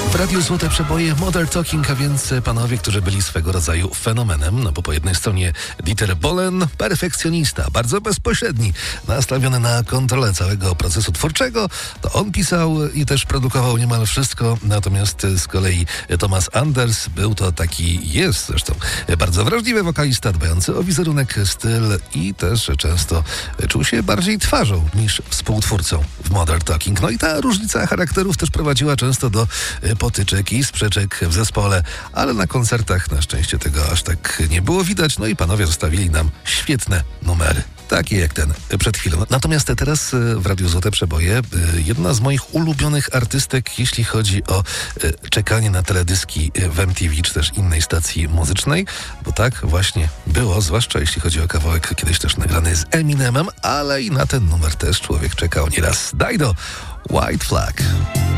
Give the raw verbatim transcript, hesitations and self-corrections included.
W Radiu Złote Przeboje Modern Talking, a więc panowie, którzy byli swego rodzaju fenomenem, no bo po jednej stronie Dieter Bohlen, perfekcjonista, bardzo bezpośredni, nastawiony na kontrolę całego procesu twórczego, to on pisał i też produkował niemal wszystko, natomiast z kolei Thomas Anders był to taki, jest zresztą, bardzo wrażliwy wokalista, dbający o wizerunek, styl i też często czuł się bardziej twarzą niż współtwórcą w Modern Talking. No i ta różnica charakterów też prowadziła często do potyczek i sprzeczek w zespole, ale na koncertach na szczęście tego aż tak nie było widać, no i panowie zostawili nam świetne numery. Takie jak ten przed chwilą. Natomiast teraz w Radiu Złote Przeboje jedna z moich ulubionych artystek, jeśli chodzi o czekanie na teledyski w M T V czy też innej stacji muzycznej, bo tak właśnie było, zwłaszcza jeśli chodzi o kawałek kiedyś też nagrany z Eminemem, ale i na ten numer też człowiek czekał nieraz. Dido, White Flag.